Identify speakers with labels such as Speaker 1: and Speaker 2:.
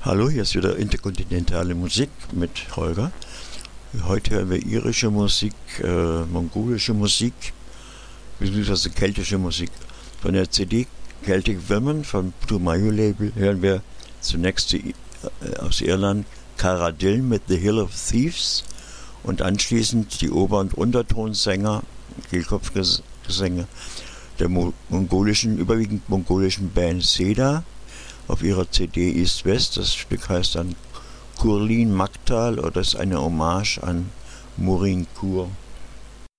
Speaker 1: Hallo, hier ist wieder interkontinentale Musik mit Holger. Heute hören wir irische Musik, mongolische Musik, beziehungsweise keltische Musik. Von der CD Celtic Women vom Putumayo Label hören wir zunächst aus Irland Cara Dill mit The Hill of Thieves und anschließend die Ober- und Untertonsänger, Kehlkopfgesänge der überwiegend mongolischen Band Seda auf ihrer CD East-West. Das Stück heißt dann Kurlin Maktal oder ist eine Hommage an Murin Kur.